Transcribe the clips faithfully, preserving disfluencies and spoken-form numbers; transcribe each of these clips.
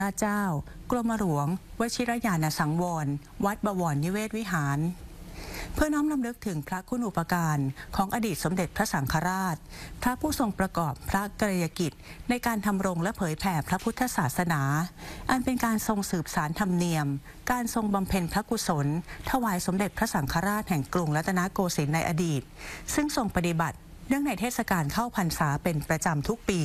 พระเจ้ากรมหลวงวชิรญาณสังวรวัดบวรนิเวศวิหารเพื่อน้อมรำลึกถึงพระคุณูปการของอดีตสมเด็จพระสังฆราชพระผู้ทรงประกอบพระกรณียกิจในการทำรงและเผยแผ่พระพุทธศาสนาอันเป็นการทรงสืบสานธรรมเนียมการทรงบำเพ็ญพระกุศลถวายสมเด็จพระสังฆราชแห่งกรุงรัตนโกสินทร์ในอดีตซึ่งทรงปฏิบัติเนื่องในเทศกาลเข้าพรรษาเป็นประจำทุกปี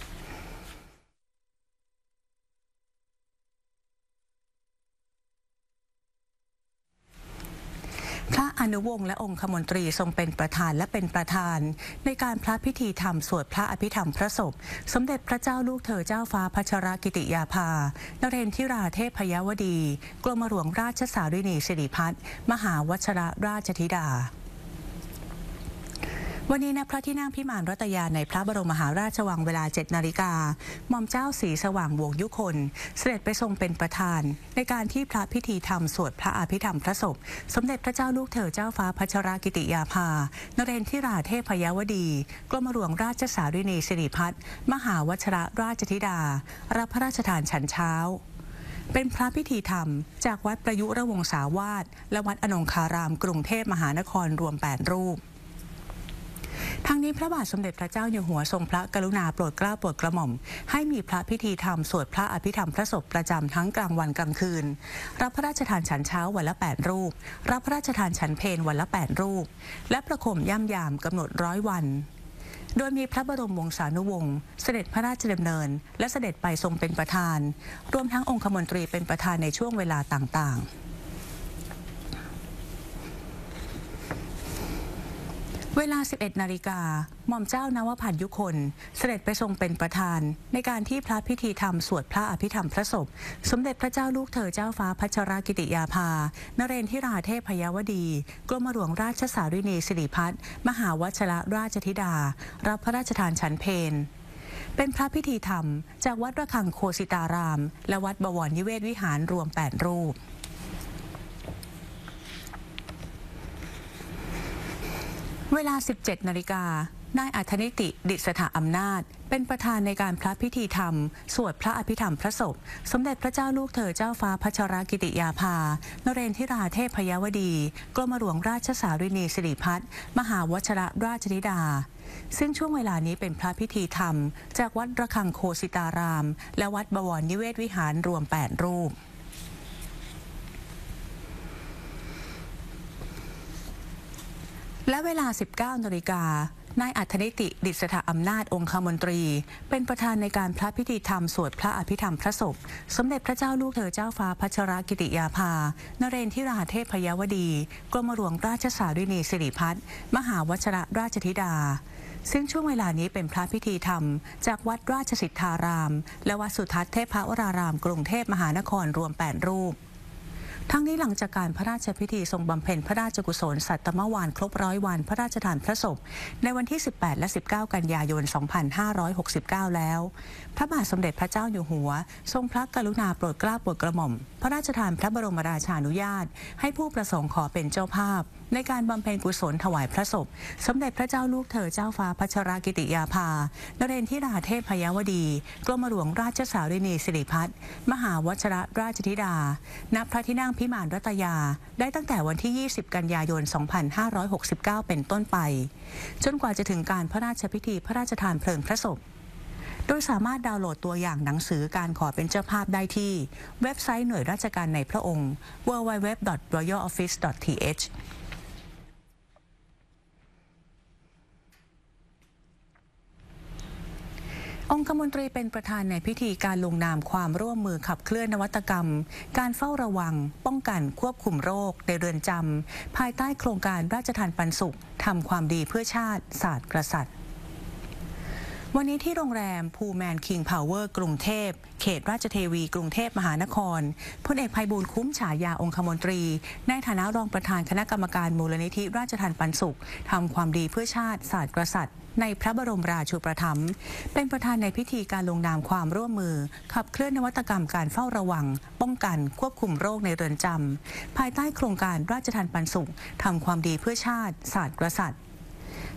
พระอนุวงศ์และองคมนตรีทรงเป็นประธานและเป็นประธานในการพระพิธีธรรมสวดพระอภิธรรมพระศพสมเด็จพระเจ้าลูกเธอเจ้าฟ้าพัชรกิติยาภานเรนทิราเทพยวดีกรมหลวงราชสารินีสิริพัฒน์มหาวชรราชธิดาวันนี้ณพระที่นั่งพิมานรัตยาในพระบรมมหาราชวังเวลาเจ็ดนาฬิกาหม่อมเจ้าศรีสว่างวงศ์ยุคนเสด็จไปทรงเป็นประธานในการที่พระพิธีธรรมสวดพระอภิธรรมพระศพสมเด็จพระเจ้าลูกเธอเจ้าฟ้าพัชรกิติยาภานเรนทิราเทพยวดีกรมหลวงราชสารินีสิริพัฒน์มหาวชรราชธิดารับพระราชทานฉันเช้าเป็นพระพิธีธรรมจากวัดประยุรวงศาวาสและวัดอนงคารามกรุงเทพมหานครรวมแปดรูปทั้งนี้พระบาทสมเด็จพระเจ้าอยู่หัวทรงพระกรุณาโปรดเกล้าโปรดกระหม่อมให้มีพระพิธีธรรมสวดพระอภิธรรมพระศพประจำทั้งกลางวันกลางคืนรับพระราชทานฉันเช้าวันละแปดรูปรับพระราชทานฉันเพลวันละแปดรูปและประโคมย่ำยามกำหนดร้อยวันโดยมีพระบรมวงศานุวงศ์เสด็จพระราชดำเนินและเสด็จไปทรงเป็นประธานรวมทั้งองคมนตรีเป็นประธานในช่วงเวลาต่างๆเวลา สิบเอ็ดนาฬิกาหม่อมเจ้านวพันธ์ยุคนเสด็จไปทรงเป็นประธานในการที่พระพิธีธรรมสวดพระอภิธรรมพระศพสมเด็จพระเจ้าลูกเธอเจ้าฟ้าพัชรกิติยาภานเรนทิราเทพยวดีกรมหลวงราชสารินีสิริพัฒน์มหาวชรราชธิดารับพระราชทานฉันเพลเป็นพระพิธีธรรมจากวัดระฆังโคสิตารามและวัดบวรนิเวศวิหารรวมแปดรูปเวลา สิบเจ็ดนาฬิกานายอัธนิติดิษฐอำนาจเป็นประธานในการพระพิธีธรรมสวดพระอภิธรรมพระศพสมเด็จพระเจ้าลูกเธอเจ้าฟ้าพัชรกิติยาภานเรนทิราเทพยวดีกรมหลวงราชสารินีสิริพัฒน์มหาวชรราชธิดาซึ่งช่วงเวลานี้เป็นพระพิธีธรรมจากวัดระฆังโคสิตารามและวัดบวรนิเวศวิหารรวมแปดรูปและเวลา สิบเก้านาฬิกานายอัธนิติดิษฐอำนาจองคมนตรีเป็นประธานในการพระพิธีธรรมสวดพระอภิธรรมพระศพสมเด็จพระเจ้าลูกเธอเจ้าฟ้าพัชรกิติยาภานเรนทิราเทพยวดีกรมหลวงราชสารินีสิริพัฒน์มหาวชรราชธิดาซึ่งช่วงเวลานี้เป็นพระพิธีธรรมจากวัดราชสิทธารามและวัดสุทัศน์เทพวรารามกรุงเทพมหานครรวมแปดรูปทั้งนี้หลังจากการพระราชพิธีทรงบำเพ็ญพระราชกุศลสัตตมวานครบร้อยวันพระราชทานพระศพในวันที่ สิบแปด และ สิบเก้า กันยายน สองพันห้าร้อยหกสิบเก้า แล้วพระบาทสมเด็จพระเจ้าอยู่หัวทรงพระกรุณาโปรดเกล้าโปรดกระหม่อมพระราชทานพระบรมราชานุญาตให้ผู้ประสงค์ขอเป็นเจ้าภาพในการบำเพ็ญกุศลถวายพระศพสมเด็จพระเจ้าลูกเธอเจ้าฟ้าพัชรกิติยาภานเรนทิราเทพยวดีกรมหลวงราชสารินีสิริพัฒน์มหาวชรราชธิดาณพระที่นั่งพิมานรัตยาได้ตั้งแต่วันที่ ยี่สิบ กันยายน สองพันห้าร้อยหกสิบเก้า เป็นต้นไปจนกว่าจะถึงการพระราชพิธีพระราชทานเพลิงพระศพโดยสามารถดาวน์โหลดตัวอย่างหนังสือการขอเป็นเจ้าภาพได้ที่เว็บไซต์หน่วยราชการในพระองค์ ดับเบิลยู ดับเบิลยู ดับเบิลยู ดอท รอยัล ออฟฟิศ ดอท ที เอชองคมนตรีเป็นประธานในพิธีการลงนามความร่วมมือขับเคลื่อนนวัตกรรมการเฝ้าระวังป้องกันควบคุมโรคในเรือนจำภายใต้โครงการราชทานปันสุขทำความดีเพื่อชาติศาสตร์กษัตริย์วันนี้ที่โรงแรมพูแมนคิงพาวเวอร์กรุงเทพเขตราชเทวีกรุงเทพมหานครพลเอกไพบูลย์คุ้มฉายาองคมนตรีในฐานะรองประธานคณะกรรมการมูลนิธิราชทานปันสุขทำความดีเพื่อชาติศาสตร์กษัตริย์ในพระบรมราชูปถัมภ์เป็นประธานในพิธีการลงนามความร่วมมือขับเคลื่อนนวัตกรรมการเฝ้าระวังป้องกันควบคุมโรคในเรือนจำภายใต้โครงการราชทานปันสุขทำความดีเพื่อชาติศาสตร์กษัตริย์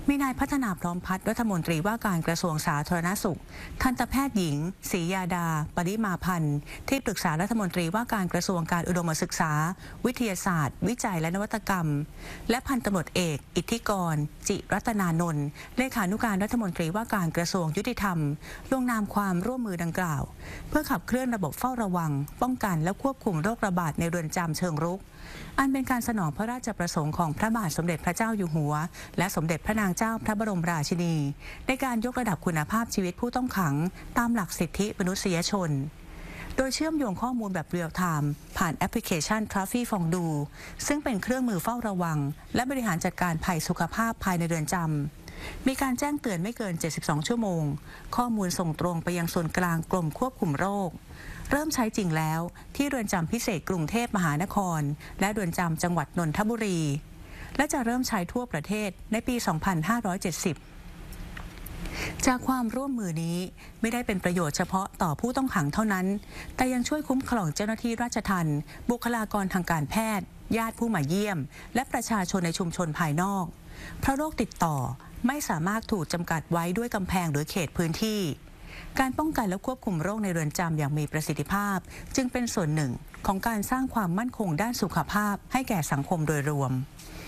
มีนายพัฒนาพร้อมพัฒน์รัฐมนตรีว่าการกระทรวงสาธารณสุขทันตแพทย์หญิงศรียาดาปริมาพันธ์ที่ปรึกษารัฐมนตรีว่าการกระทรวงการอุดมศึกษาวิทยาศาสตร์วิจัยและนวัตกรรมและพันตำรวจเอกอิทธิกรจิรัตนานนท์เลขานุการรัฐมนตรีว่าการกระทรวงยุติธรรมลงนามความร่วมมือดังกล่าวเพื่อขับเคลื่อนระบบเฝ้าระวังป้องกันและควบคุมโรคระบาดในเรือนจำเชิงรุกอันเป็นการสนองพระราชประสงค์ของพระบาทสมเด็จพระเจ้าอยู่หัวและสมเด็จพระนางเจ้าพระบรมราชินีในการยกระดับคุณภาพชีวิตผู้ต้องขังตามหลักสิทธิมนุษยชนโดยเชื่อมโยงข้อมูลแบบเรียลไทม์ผ่านแอปพลิเคชัน Trafi Fondue ซึ่งเป็นเครื่องมือเฝ้าระวังและบริหารจัดการภัยสุขภาพภายในเรือนจำมีการแจ้งเตือนไม่เกินเจ็ดสิบสองชั่วโมงข้อมูลส่งตรงไปยังส่วนกลางกรมควบคุมโรคเริ่มใช้จริงแล้วที่เรือนจำพิเศษกรุงเทพมหานครและเรือนจำจังหวัดนนทบุรีและจะเริ่มใช้ทั่วประเทศในปี สองพันห้าร้อยเจ็ดสิบ จากความร่วมมือนี้ไม่ได้เป็นประโยชน์เฉพาะต่อผู้ต้องขังเท่านั้นแต่ยังช่วยคุ้มครองเจ้าหน้าที่ราชทัณฑ์บุคลากรทางการแพทย์ญาติผู้มาเยี่ยมและประชาชนในชุมชนภายนอกเพราะโรคติดต่อไม่สามารถถูกจำกัดไว้ด้วยกำแพงหรือเขตพื้นที่การป้องกันและควบคุมโรคในเรือนจำอย่างมีประสิทธิภาพจึงเป็นส่วนหนึ่งของการสร้างความมั่นคงด้านสุขภาพให้แก่สังคมโดยรวม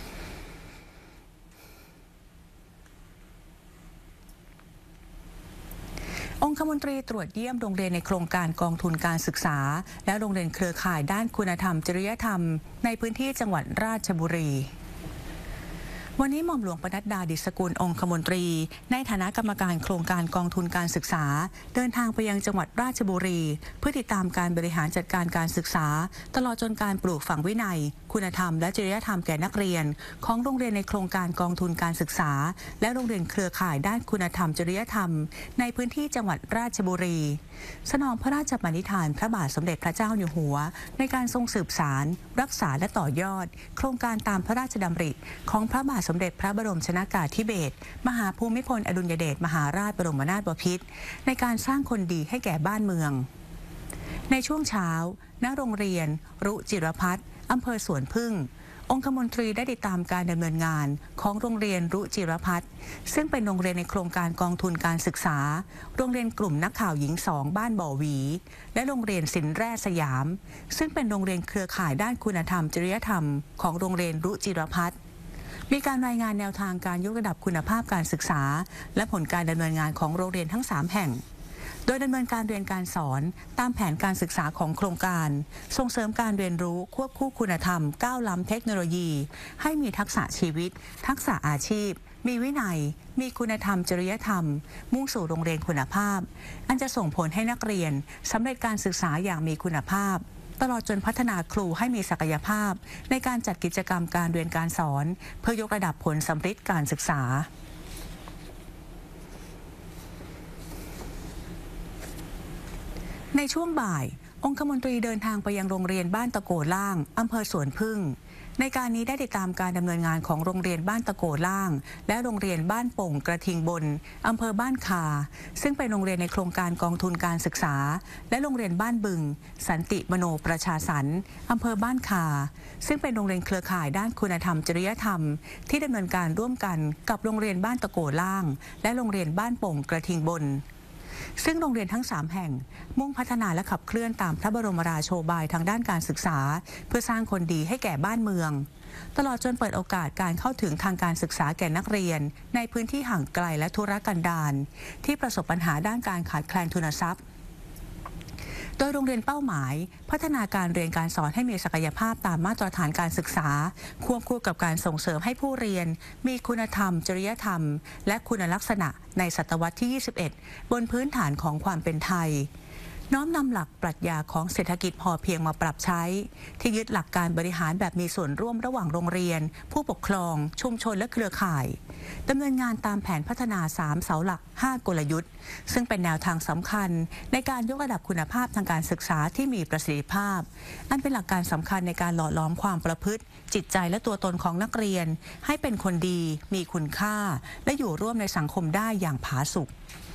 องคมนตรีตรวจเยี่ยมโรงเรียนในโครงการกองทุนการศึกษาและโรงเรียนเครือข่ายด้านคุณธรรมจริยธรรมในพื้นที่จังหวัดราชบุรีวันนี้หม่อมหลวงปนัดดา ดิษฐกุลองคมนตรีในฐานะกรรมการโครงการกองทุนการศึกษาเดินทางไปยังจังหวัดราชบุรีเพื่อติดตามการบริหารจัดการการศึกษาตลอดจนการปลูกฝังวินัยคุณธรรมและจริยธรรมแก่นักเรียนของโรงเรียนในโครงการกองทุนการศึกษาและโรงเรียนเครือข่ายด้านคุณธรรมจริยธรรมในพื้นที่จังหวัดราชบุรีสนองพระราชปณิธานพระบาทสมเด็จพระเจ้าอยู่หัวในการทรงสืบสารรักษาและต่อยอดโครงการตามพระราชดำริของพระบาทสมเด็จพระบรมชนกาธิเบศรมหาภูมิพลอดุลยเดชมหาราชบรมนาถบพิตรในการสร้างคนดีให้แก่บ้านเมืองในช่วงเช้าณโรงเรียนรุจิรพัฒน์อำเภอสวนพึ่งองคมนตรีได้ติดตามการดำเนินงานของโรงเรียนรุจิรพัฒน์ซึ่งเป็นโรงเรียนในโครงการกองทุนการศึกษาโรงเรียนกลุ่มนักข่าวหญิงสองบ้านบ่อหวีและโรงเรียนสินแร่สยามซึ่งเป็นโรงเรียนเครือข่ายด้านคุณธรรมจริยธรรมของโรงเรียนรุจิรพัฒน์มีการรายงานแนวทางการยกระดับคุณภาพการศึกษาและผลการดำเนินงานของโรงเรียนทั้งสามแห่งโดยดำเนินการเรียนการสอนตามแผนการศึกษาของโครงการส่งเสริมการเรียนรู้ควบคู่คุณธรรมก้าวล้ำเทคโนโลยีให้มีทักษะชีวิตทักษะอาชีพมีวินัยมีคุณธรรมจริยธรรมมุ่งสู่โรงเรียนคุณภาพอันจะส่งผลให้นักเรียนสำเร็จการศึกษาอย่างมีคุณภาพตลอดจนพัฒนาครูให้มีศักยภาพในการจัดกิจกรรมการเรียนการสอนเพื่อยกระดับผลสำฤทธิ์การศึกษาในช่วงบ่ายองคมนตรีเดินทางไปยังโรงเรียนบ้านตะโกล่างอำเภอสวนพึ่งในการนี้ได้ติดตามการดำเนินงานของโรงเรียนบ้านตะโกล่างและโรงเรียนบ้านโป่งกระทิงบนอำเภอบ้านคาซึ่งเป็นโรงเรียนในโครงการกองทุนการศึกษาและโรงเรียนบ้านบึงสันติมโนประชาสรรค์อำเภอบ้านคาซึ่งเป็นโรงเรียนเครือข่ายด้านคุณธรรมจริยธรรมที่ดำเนินการร่วมกันกับโรงเรียนบ้านตะโกล่างและโรงเรียนบ้านโป่งกระทิงบนซึ่งโรงเรียนทั้งสามแห่งมุ่งพัฒนาและขับเคลื่อนตามพระบรมราโชบายทางด้านการศึกษาเพื่อสร้างคนดีให้แก่บ้านเมืองตลอดจนเปิดโอกาสการเข้าถึงทางการศึกษาแก่นักเรียนในพื้นที่ห่างไกลและทุรกันดารที่ประสบปัญหาด้านการขาดแคลนทุนทรัพย์โดยโรงเรียนเป้าหมายพัฒนาการเรียนการสอนให้มีศักยภาพตามมาตรฐานการศึกษาควบคู่กับการส่งเสริมให้ผู้เรียนมีคุณธรรมจริยธรรมและคุณลักษณะในศตวรรษที่ ยี่สิบเอ็ด บนพื้นฐานของความเป็นไทยน้อมนำหลักปรัชญาของเศรษฐกิจพอเพียงมาปรับใช้ที่ยึดหลักการบริหารแบบมีส่วนร่วมระหว่างโรงเรียนผู้ปกครองชุมชนและเครือข่ายดำเนินงานตามแผนพัฒนาสามเสาหลักห้ากลยุทธ์ซึ่งเป็นแนวทางสำคัญในการยกระดับคุณภาพทางการศึกษาที่มีประสิทธิภาพอันเป็นหลักการสำคัญในการหล่อหลอมความประพฤติจิตใจและตัวตนของนักเรียนให้เป็นคนดีมีคุณค่าและอยู่ร่วมในสังคมได้อย่างผาสุก